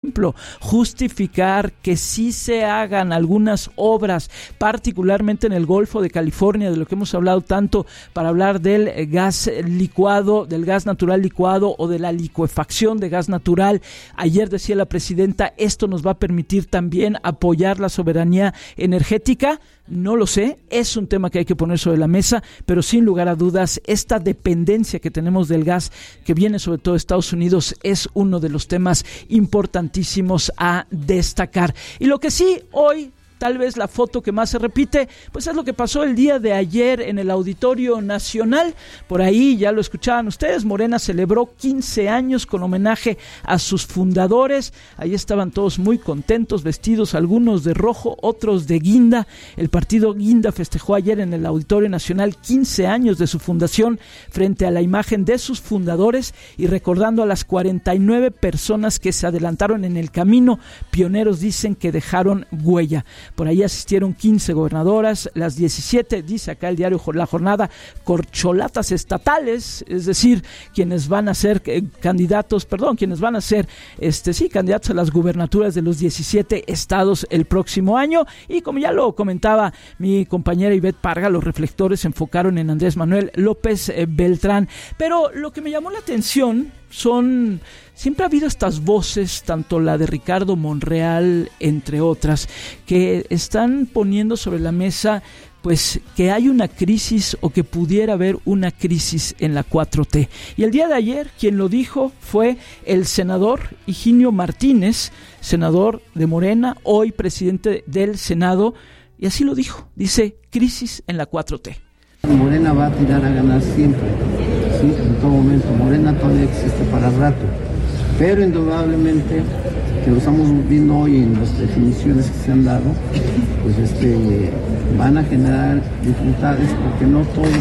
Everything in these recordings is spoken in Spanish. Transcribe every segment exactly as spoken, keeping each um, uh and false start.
ejemplo, justificar que sí se hagan algunas obras, particularmente en el Golfo de California, de lo que hemos hablado tanto para hablar del gas licuado, del gas natural licuado o de la licuefacción de gas natural. Ayer decía la presidenta, esto nos va a permitir también apoyar la soberanía energética. No lo sé, es un tema que hay que poner sobre la mesa, pero sin lugar a dudas, esta dependencia que tenemos del gas que viene sobre todo de Estados Unidos es uno de los temas importantísimos a destacar. Y lo que sí, hoy, tal vez la foto que más se repite, pues es lo que pasó el día de ayer en el Auditorio Nacional. Por ahí ya lo escuchaban ustedes, Morena celebró quince años con homenaje a sus fundadores. Ahí estaban todos muy contentos, vestidos, algunos de rojo, otros de guinda. El partido Guinda festejó ayer en el Auditorio Nacional quince años de su fundación frente a la imagen de sus fundadores y recordando a las cuarenta y nueve personas que se adelantaron en el camino. Pioneros dicen que dejaron huella. Por ahí asistieron quince gobernadoras, las diecisiete, dice acá el diario La Jornada, corcholatas estatales, es decir, quienes van a ser eh, candidatos, perdón, quienes van a ser, este sí, candidatos a las gubernaturas de los diecisiete estados el próximo año. Y como ya lo comentaba mi compañera Ivette Parga, los reflectores se enfocaron en Andrés Manuel López eh, Beltrán. Pero lo que me llamó la atención son, siempre ha habido estas voces, tanto la de Ricardo Monreal, entre otras, que están poniendo sobre la mesa pues que hay una crisis o que pudiera haber una crisis en la cuatro T. Y el día de ayer quien lo dijo fue el senador Higinio Martínez, senador de Morena, hoy presidente del Senado, y así lo dijo, dice, crisis en la cuatro T. Morena va a tirar a ganar siempre, sí, en todo momento. Morena todavía existe para rato, pero indudablemente que lo estamos viendo hoy en las definiciones que se han dado, pues este, van a generar dificultades porque no todos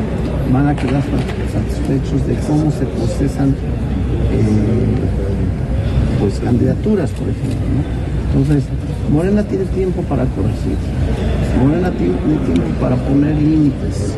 van a quedar satisfechos de cómo se procesan eh, pues candidaturas, por ejemplo, ¿no? Entonces, Morena tiene tiempo para corregir, Morena tiene tiempo para poner límites.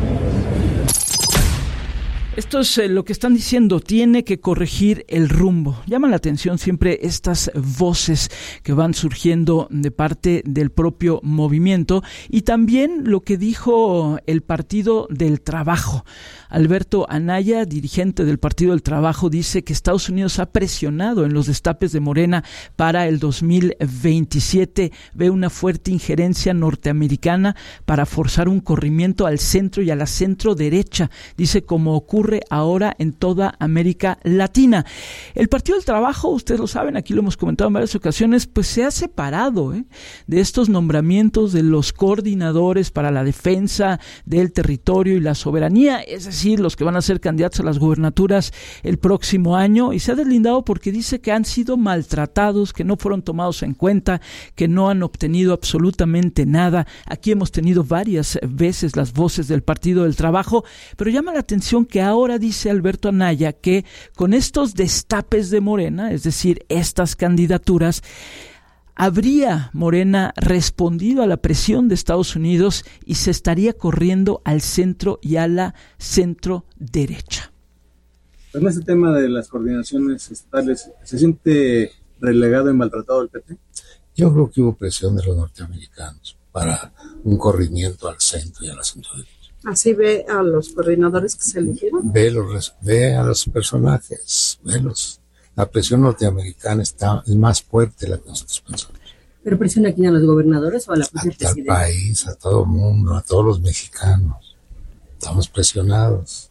Esto es eh, lo que están diciendo, tiene que corregir el rumbo. Llama la atención siempre estas voces que van surgiendo de parte del propio movimiento y también lo que dijo el Partido del Trabajo. Alberto Anaya, dirigente del Partido del Trabajo, dice que Estados Unidos ha presionado en los destapes de Morena para el dos mil veintisiete. Ve una fuerte injerencia norteamericana para forzar un corrimiento al centro y a la centro derecha. Dice como ocurre ahora en toda América Latina. El Partido del Trabajo, ustedes lo saben, aquí lo hemos comentado en varias ocasiones, pues se ha separado ¿eh? de estos nombramientos de los coordinadores para la defensa del territorio y la soberanía, es decir, los que van a ser candidatos a las gubernaturas el próximo año, y se ha deslindado porque dice que han sido maltratados, que no fueron tomados en cuenta, que no han obtenido absolutamente nada. Aquí hemos tenido varias veces las voces del Partido del Trabajo, pero llama la atención que ahora Ahora dice Alberto Anaya que con estos destapes de Morena, es decir, estas candidaturas, ¿habría Morena respondido a la presión de Estados Unidos y se estaría corriendo al centro y a la centro derecha? En este tema de las coordinaciones estatales, ¿se siente relegado y maltratado el P T? Yo creo que hubo presión de los norteamericanos para un corrimiento al centro y a la centro derecha. ¿Así ve a los coordinadores que se eligieron? Ve, los, ve a los personajes, velos. La presión norteamericana está es más fuerte la que nosotros pensamos. ¿Pero presiona aquí a los gobernadores o a la propia presidenta? Al país, a todo el mundo, a todos los mexicanos. Estamos presionados.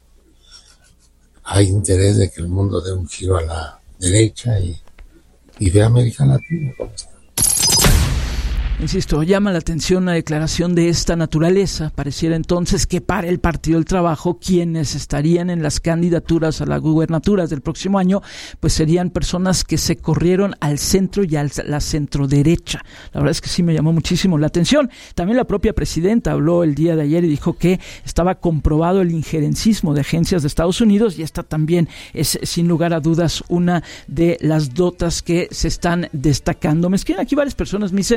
Hay interés de que el mundo dé un giro a la derecha y, y ve a América Latina cómo está. Insisto, llama la atención una declaración de esta naturaleza. Pareciera entonces que para el Partido del Trabajo, quienes estarían en las candidaturas a las gubernaturas del próximo año, pues serían personas que se corrieron al centro y a la centroderecha. La verdad es que sí me llamó muchísimo la atención. También la propia presidenta habló el día de ayer y dijo que estaba comprobado el injerencismo de agencias de Estados Unidos, y esta también es, sin lugar a dudas, una de las dotas que se están destacando. Me escriben aquí varias personas, me dicen que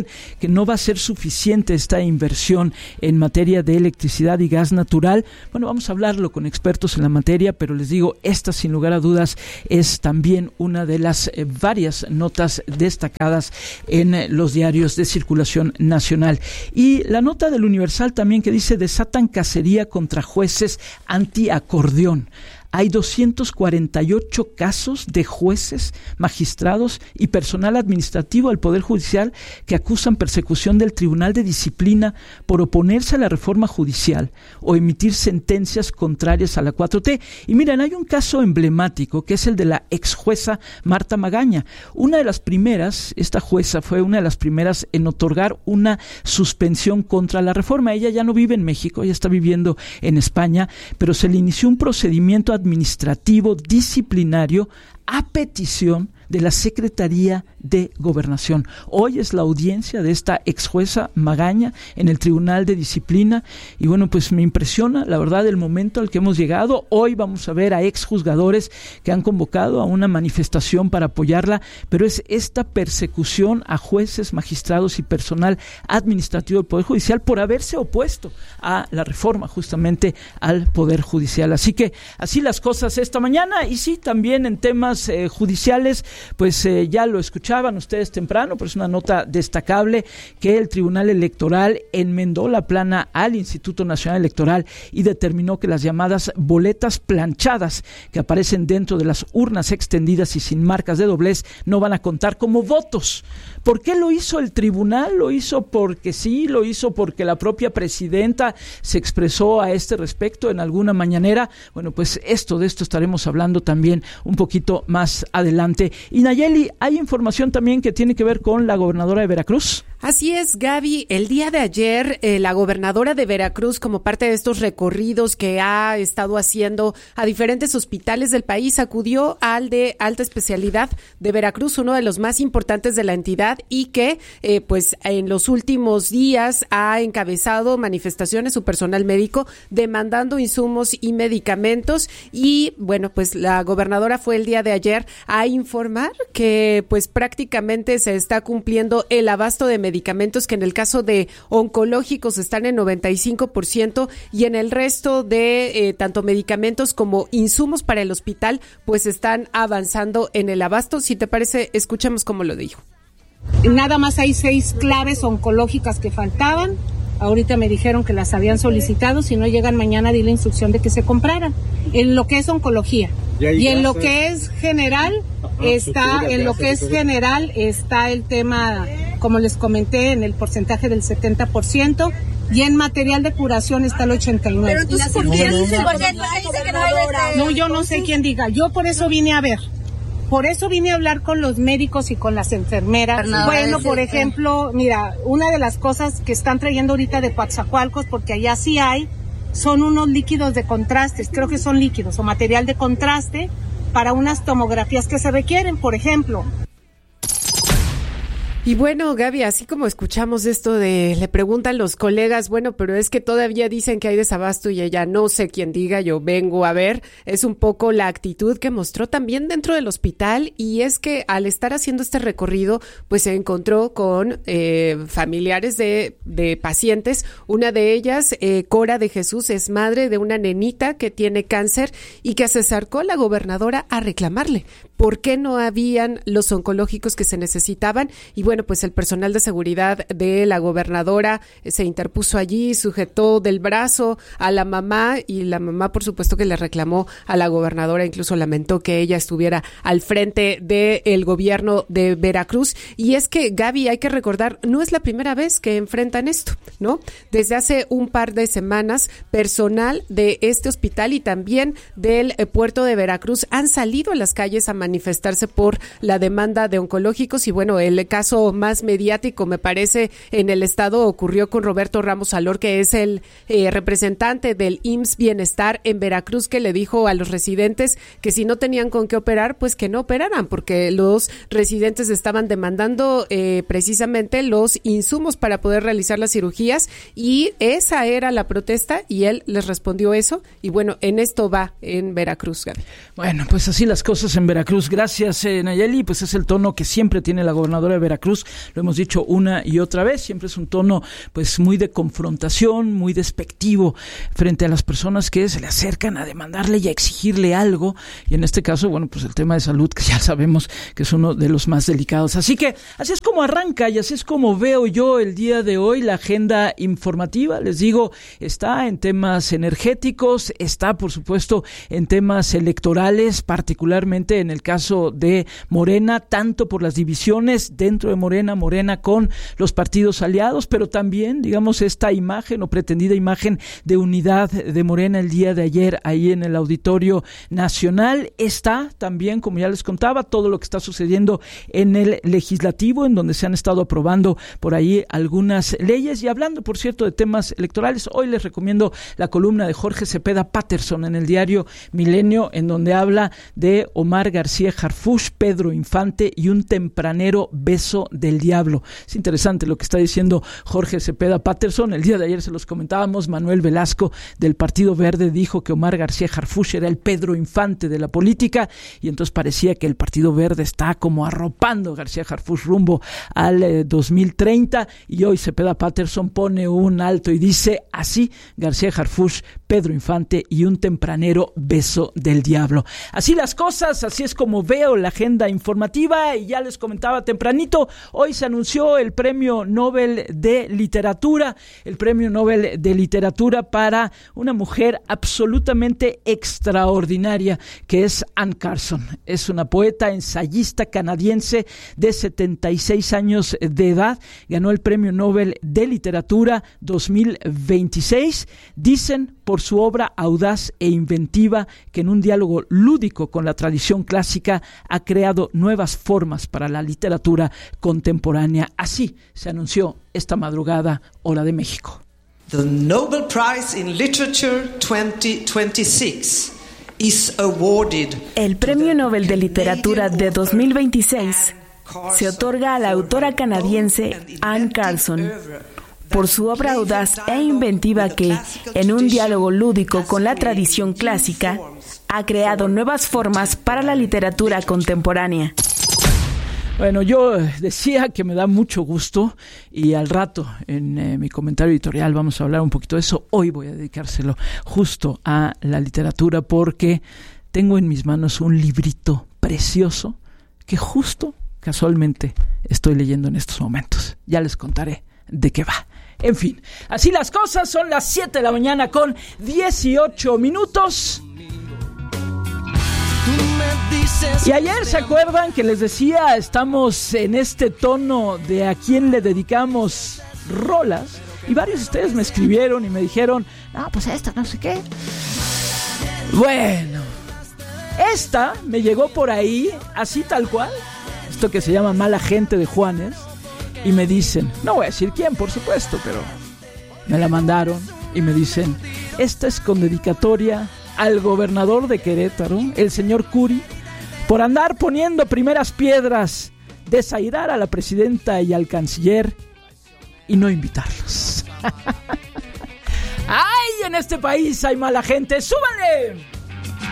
no va a ser suficiente esta inversión en materia de electricidad y gas natural. Bueno, vamos a hablarlo con expertos en la materia, pero les digo, esta sin lugar a dudas es también una de las eh, varias notas destacadas en eh, los diarios de circulación nacional. Y la nota del Universal también, que dice: desatan cacería contra jueces antiacordeón. Hay doscientos cuarenta y ocho casos de jueces, magistrados y personal administrativo del Poder Judicial que acusan persecución del Tribunal de Disciplina por oponerse a la reforma judicial o emitir sentencias contrarias a la cuatro T. Y miren, hay un caso emblemático que es el de la ex jueza Marta Magaña. Una de las primeras, esta jueza fue una de las primeras en otorgar una suspensión contra la reforma. Ella ya no vive en México, ella está viviendo en España, pero se le inició un procedimiento administrativo disciplinario a petición de la Secretaría de Gobernación. Hoy es la audiencia de esta ex jueza Magaña en el Tribunal de Disciplina y bueno, pues me impresiona la verdad el momento al que hemos llegado. Hoy vamos a ver a ex juzgadores que han convocado a una manifestación para apoyarla, pero es esta persecución a jueces, magistrados y personal administrativo del Poder Judicial por haberse opuesto a la reforma justamente al Poder Judicial. Así que así las cosas esta mañana. Y sí, también en temas eh, judiciales, pues eh, ya lo escuchaban ustedes temprano, pero es una nota destacable que el Tribunal Electoral enmendó la plana al Instituto Nacional Electoral y determinó que las llamadas boletas planchadas que aparecen dentro de las urnas extendidas y sin marcas de doblez no van a contar como votos. ¿Por qué lo hizo el tribunal? Lo hizo porque sí, lo hizo porque la propia presidenta se expresó a este respecto en alguna mañanera. Bueno, pues esto de esto estaremos hablando también un poquito más adelante. Y Nayeli, hay información también que tiene que ver con la gobernadora de Veracruz. Así es, Gaby. El día de ayer, eh, la gobernadora de Veracruz, como parte de estos recorridos que ha estado haciendo a diferentes hospitales del país, acudió al de alta especialidad de Veracruz, uno de los más importantes de la entidad y que, eh, pues, en los últimos días ha encabezado manifestaciones su personal médico demandando insumos y medicamentos. Y, bueno, pues la gobernadora fue el día de ayer a informar que, pues, prácticamente se está cumpliendo el abasto de medicamentos medicamentos que en el caso de oncológicos están en noventa y cinco por ciento y en el resto de eh, tanto medicamentos como insumos para el hospital pues están avanzando en el abasto. Si te parece, escuchemos cómo lo dijo. Nada más hay seis claves oncológicas que faltaban. Ahorita me dijeron que las habían solicitado, si no llegan mañana di la instrucción de que se compraran. En lo que es oncología y en lo que es general está, en lo que es general está el tema, como les comenté, en el porcentaje del setenta por ciento y en material de curación está el ochenta y nueve por ciento. ¿Por qué dice que no hay? No, yo no sé quién diga. Yo por eso vine a ver. Por eso vine a hablar con los médicos y con las enfermeras. No, bueno, por ejemplo, mira, una de las cosas que están trayendo ahorita de Coatzacoalcos, porque allá sí hay, son unos líquidos de contrastes, creo que son líquidos o material de contraste para unas tomografías que se requieren, por ejemplo. Y bueno, Gaby, así como escuchamos esto de, le preguntan los colegas, bueno, pero es que todavía dicen que hay desabasto y ella no sé quién diga, yo vengo a ver, es un poco la actitud que mostró también dentro del hospital y es que al estar haciendo este recorrido, pues se encontró con eh, familiares de, de pacientes, una de ellas, eh, Cora de Jesús, es madre de una nenita que tiene cáncer y que se acercó a la gobernadora a reclamarle por qué no habían los oncológicos que se necesitaban y bueno, pues el personal de seguridad de la gobernadora se interpuso allí, sujetó del brazo a la mamá y la mamá por supuesto que le reclamó a la gobernadora, incluso lamentó que ella estuviera al frente del gobierno de Veracruz. Y es que, Gaby, hay que recordar, no es la primera vez que enfrentan esto, ¿no? Desde hace un par de semanas, personal de este hospital y también del eh, puerto de Veracruz han salido a las calles a manifestarse por la demanda de oncológicos y bueno, el caso más mediático me parece en el estado ocurrió con Roberto Ramos Alor, que es el eh, representante del I M S S Bienestar en Veracruz, que le dijo a los residentes que si no tenían con qué operar, pues que no operaran, porque los residentes estaban demandando eh, precisamente los insumos para poder realizar las cirugías y esa era la protesta y él les respondió eso y bueno, en esto va en Veracruz, Gaby. Bueno, pues así las cosas en Veracruz. Veracruz. Gracias, eh, Nayeli. Pues es el tono que siempre tiene la gobernadora de Veracruz. Lo hemos dicho una y otra vez. Siempre es un tono pues muy de confrontación, muy despectivo frente a las personas que se le acercan a demandarle y a exigirle algo. Y en este caso, bueno, pues el tema de salud, que ya sabemos que es uno de los más delicados. Así que así es como arranca y así es como veo yo el día de hoy la agenda informativa. Les digo, está en temas energéticos, está por supuesto en temas electorales, particularmente en el caso de Morena, tanto por las divisiones dentro de Morena, Morena con los partidos aliados, pero también, digamos, esta imagen o pretendida imagen de unidad de Morena el día de ayer ahí en el Auditorio Nacional. Está también, como ya les contaba, todo lo que está sucediendo en el Legislativo, en donde se han estado aprobando por ahí algunas leyes. Y hablando, por cierto, de temas electorales, hoy les recomiendo la columna de Jorge Cepeda Patterson en el diario Milenio, en donde habla de Omar García Harfuch, Pedro Infante y un tempranero beso del diablo. Es interesante lo que está diciendo Jorge Cepeda Patterson. El día de ayer se los comentábamos. Manuel Velasco del Partido Verde dijo que Omar García Harfuch era el Pedro Infante de la política, y entonces parecía que el Partido Verde está como arropando a García Harfuch rumbo al eh, dos mil treinta, y hoy Cepeda Patterson pone un alto y dice así: García Harfuch, Pedro Infante y un tempranero beso del diablo. Así las cosas, así es como veo la agenda informativa. Y ya les comentaba tempranito, hoy se anunció el Premio Nobel de Literatura, el Premio Nobel de Literatura para una mujer absolutamente extraordinaria, que es Anne Carson. Es una poeta, ensayista canadiense de setenta y seis años de edad. Ganó el Premio Nobel de Literatura dos mil veintiséis. Dicen por su obra audaz e inventiva que en un diálogo lúdico con la tradición clásica ha creado nuevas formas para la literatura contemporánea. Así se anunció esta madrugada, hora de México. The Nobel Prize in Literature twenty twenty-six is awarded. El Premio Nobel de Literatura de dos mil veintiséis se otorga a la autora canadiense Anne Carson por su obra audaz e inventiva que, en un diálogo lúdico con la tradición clásica, ha creado nuevas formas para la literatura contemporánea. Bueno, yo decía que me da mucho gusto, y al rato en eh, mi comentario editorial vamos a hablar un poquito de eso. Hoy voy a dedicárselo justo a la literatura, porque tengo en mis manos un librito precioso que justo, casualmente, estoy leyendo en estos momentos. Ya les contaré de qué va. En fin, así las cosas. Son las siete de la mañana con dieciocho minutos. Y ayer, ¿se acuerdan que les decía, estamos en este tono de a quién le dedicamos rolas? Y varios de ustedes me escribieron y me dijeron, no, pues esta, no sé qué. Bueno, esta me llegó por ahí, así tal cual, esto que se llama Mala Gente de Juanes. Y me dicen, no voy a decir quién, por supuesto, pero me la mandaron y me dicen, esta es con dedicatoria al gobernador de Querétaro, el señor Curi, por andar poniendo primeras piedras, desairar a la presidenta y al canciller y no invitarlos. ¡Ay, en este país hay mala gente! ¡Súbanle!